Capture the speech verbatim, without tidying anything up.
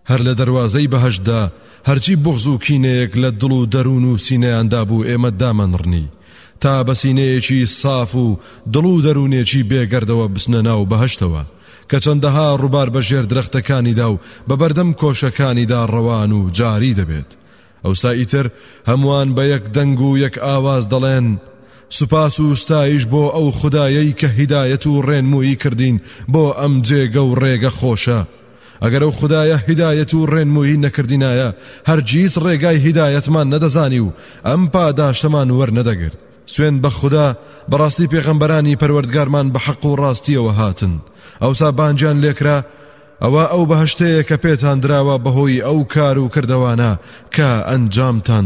هەر لە دەواازەی بەهەشدا هەرچی بغز و کینەیەک لە دڵ و دەروون و سینەیاندا بوو ئێمە دامەنڕنی تا بە سینەیەکی صاف و دڵ و دەروونێکی بێگەردەوە بسنە ناو بەهەشتەوە کە چەندەها ڕووبار بەژێر درەختەکانیدا و بە بەردەم کۆشەکانیدا ڕەوان و جاری دەبێت. ئەوسا ئیتر هەمووان بە یەک دەنگ و یەک ئاواز دەڵێن سوپاس و ستایش بۆ ئەو خودایەی کە هیدایەت و ڕێنمویی کردین بۆ ئەم جێگە و ڕێگە خۆشە. ئەگەر ئەو خودایە هیدایەت و ڕێنمویی نەکردینایە هەرگیز ڕێگای هیدایەتمان نەدەزانی و ئەم پاداشتەمان وەرنەدەگرت. سوێن بە خوددا بەڕاستی پێغەمبەرانی پەروەردگارمان بە حەق و ڕاستیەوە هاتن. ئەوسا بانجیان لێکرا ئەوە ئەو بەهەشتەیە کە پێتان دراوە بەهۆی ئەو کار و کردەوانە کە ئەنجامتان